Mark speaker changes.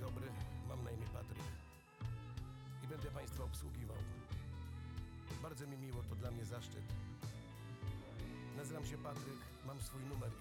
Speaker 1: dobry, mam na imię Patryk i będę Państwa obsługiwał. Bardzo mi miło, to dla mnie zaszczyt. Nazywam się Patryk, mam swój numer